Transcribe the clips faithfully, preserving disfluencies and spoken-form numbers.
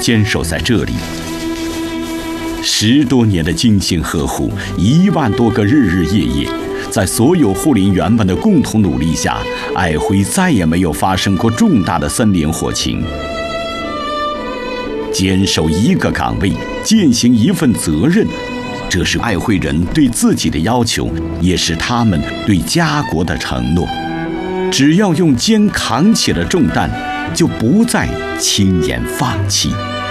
坚守在这里。十多年的精心呵护，一万多个日日夜夜，在所有护林员们的共同努力下，爱辉再也没有发生过重大的森林火情。坚守一个岗位，践行一份责任，这是爱辉人对自己的要求，也是他们对家国的承诺。只要用肩扛起了重担，就不再轻言放弃。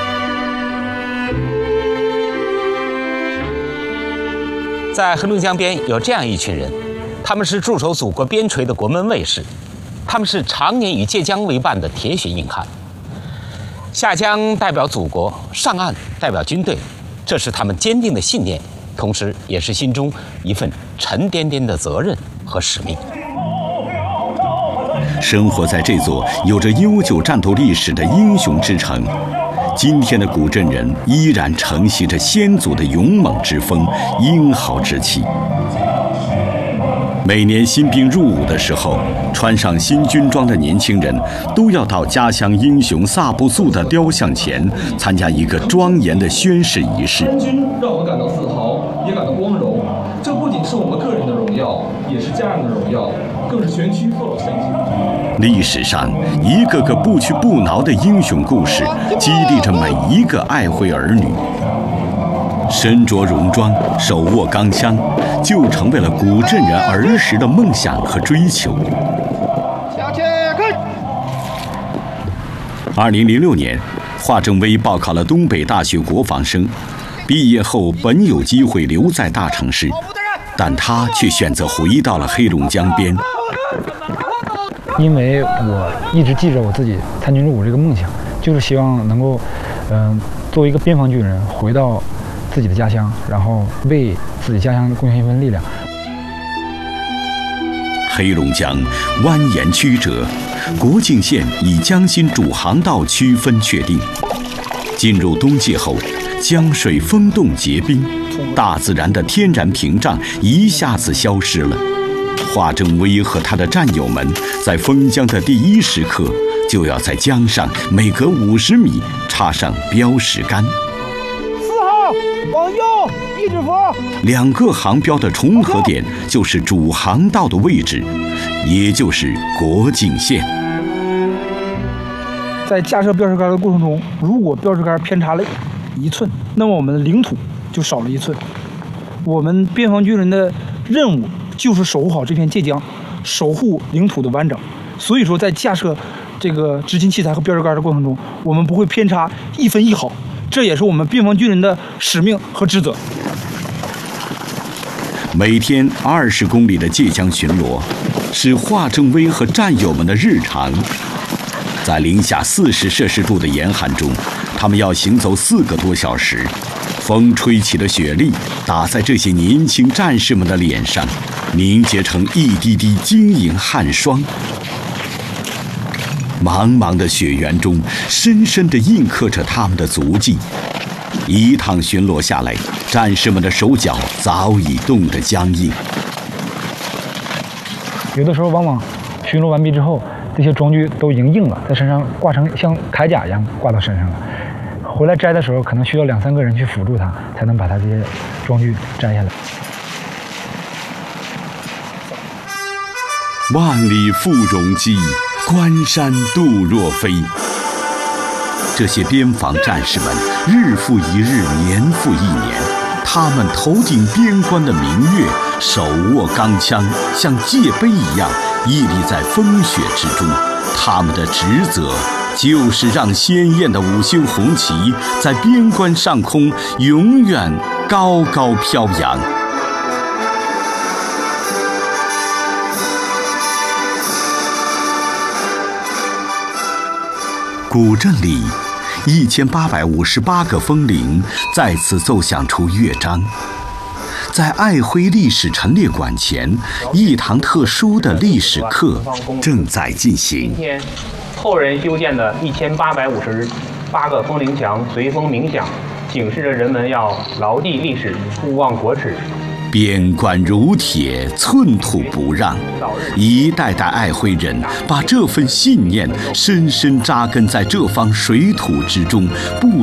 在黑龙江边有这样一群人，他们是驻守祖国边陲的国门卫士，他们是常年以借江为伴的铁血硬汉。下江代表祖国，上岸代表军队，这是他们坚定的信念，同时也是心中一份沉甸甸的责任和使命。 生活在这座有着悠久战斗历史的英雄之城，今天的古镇人依然承袭着先祖的勇猛之风、英豪之气。每年新兵入伍的时候，穿上新军装的年轻人都要到家乡英雄萨布素的雕像前参加一个庄严的宣誓仪式。 参军让我们感到自豪，也感到光荣。这不仅是我们个人的荣耀，也是家人的荣耀，更是全区父老乡亲。 历史上一个个不屈不挠的英雄故事，激励着每一个爱辉儿女。身着戎装，手握钢枪，就成为了古镇人儿时的梦想和追求。二零零六年，华正威报考了东北大学国防生，毕业后本有机会留在大城市，但他却选择回到了黑龙江边。 因为我一直记着我自己参军入伍这个梦想，就是希望能够，嗯、呃，作为一个边防军人回到自己的家乡，然后为自己家乡贡献一份力量。 黑龙江蜿蜒曲折，国境线以江心主航道区分确定。进入冬季后，江水封冻结冰，大自然的天然屏障一下子消失了。华正威和他的战友们在封江的第一时刻，就要在江上每隔五十米插上标识杆。 四号往右一指符。 两个航标的重合点就是主航道的位置，也就是国境线。 在架设标识杆的过程中，如果标识杆偏差了一寸，那么我们的领土就少了一寸。我们边防军人的任务就是守护好这片界江，守护领土的完整。所以说，在架设这个执勤器材和标识杆的过程中，我们不会偏差一分一毫，这也是我们边防军人的使命和职责。 每天二十公里的界江巡逻，是华正威和战友们的日常。在零下四十摄氏度的严寒中，他们要行走四个多小时。风吹起的雪粒打在这些年轻战士们的脸上，凝结成一滴滴晶莹汗霜。茫茫的雪原中，深深地印刻着他们的足迹。一趟巡逻下来，战士们的手脚早已冻得僵硬。 有的时候，往往巡逻完毕之后，这些装具都已经硬了，在身上挂成像铠甲一样挂到身上了。回来摘的时候，可能需要两三个人去辅助他，才能把他这些装具摘下来。 万里赴戎机，关山度若飞。这些边防战士们日复一日，年复一年，他们头顶边关的明月，手握钢枪，像界碑一样屹立在风雪之中。他们的职责就是让鲜艳的五星红旗在边关上空永远高高飘扬。古镇里，一千八百五十八个风铃再次奏响出乐章。在爱辉历史陈列馆前，一堂特殊的历史课正在进行。 今天，后人修建的一千八百五十八个风铃墙随风鸣响，警示着人们要牢记历史，勿忘国耻。 边关如铁，寸土不让。一代代爱辉人把这份信念深深扎根在这方水土之中，不